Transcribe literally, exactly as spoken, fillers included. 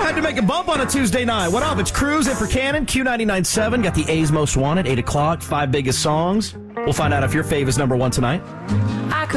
Time to make a bump on a Tuesday night. What up? It's Cruz in for Cannon, Q ninety-nine point seven. Got the A's Most Wanted, eight o'clock, five biggest songs. We'll find out if your fave is number one tonight.